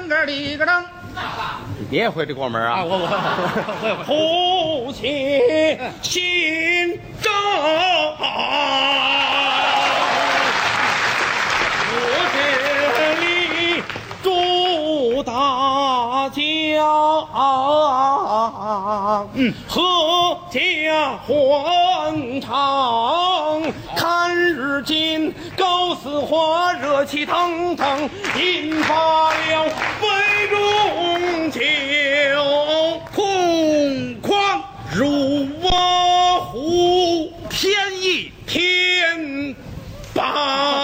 当个里个当。 你也会这过门啊？ 我夫妻心照，我这里祝大家阖家欢畅，看日今高似火，热气腾腾，引发了杯中酒，空旷如我湖，天意天宝。